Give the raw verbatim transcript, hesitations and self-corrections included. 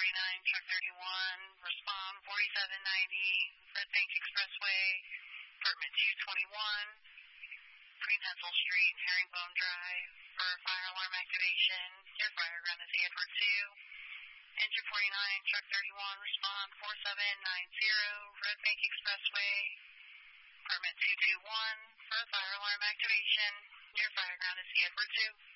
forty-nine, truck thirty-one, respond forty-seven ninety, Red Bank Expressway, apartment two twenty-one, Green Pencil Street, Herringbone Drive, for fire alarm activation. Your fire ground is Edward two. Engine forty-nine, truck thirty-one, respond four seven nine zero, Red Bank Expressway, apartment two two one, for fire alarm activation. Your fire ground is Edward two.